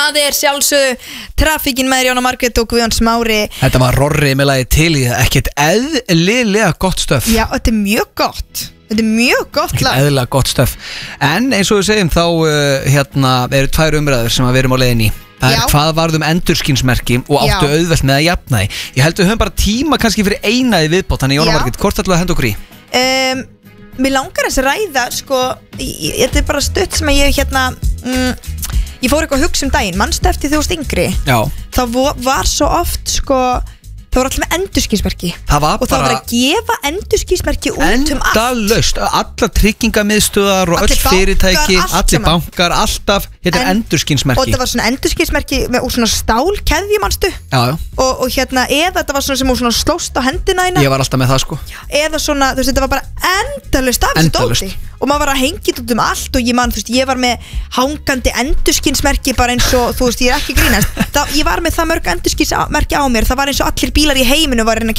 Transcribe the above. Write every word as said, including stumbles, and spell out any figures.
Það er sjálfsögðu Trafíkin með Jóna Margrét og Guðjón Smári. Þetta var Rorri með lagi Til í það. Ekkert eðlilega gott stöf. Já, þetta er mjög gott. Þetta er mjög gott lag. Ekkert eðlilega gott stöf. En eins og við segjum þá uh, hérna eru tvær umræður sem við erum á leiðinni. Það er Já. hvað varðum endurskinsmerki og áttu Já. auðvelt með að jafna því. Ég held við höfum bara tíma kannski fyrir eina í viðbót. Þannig Jóna Já. Margrét, hvort ætlum við að henda okkur í? um, Mér langar þess að ræða sko, ég- þetta er bara stutt sem að ég hérna mm, ég fór eitthvað að hugsa um daginn. Manstu eftir þegar þú varst yngri? Já. Það vo- var svo oft sko, það voru alltaf með endurskinsmerki. Það var Og það var bara að gefa endurskinsmerki út um allt. endalaust. Alla tryggingamiðstöðar og Allir öll bankar, fyrirtæki, allt allir saman. bankar, alltaf. Þetta er En- endurskinsmerki. Og það var svona endurskinsmerki með, úr svona stálkeðju, manstu? Já, já. Og, og hérna, eða þetta var svona sem úr svona slóst á hendina eina. Ég var alltaf með það sko. Eða svona, þú veist, þetta var bara endalaust af þessu Endalaust. dóti. Og maður var að hengja út um allt. Og ég man, þú veist, ég var með hangandi endurskinsmerki bara eins og, þú veist, ég er ekki að grínast. Það, ég var með það mörg endurskinsmerki á mér. Það var eins og allir bílar í heiminu var að reyna að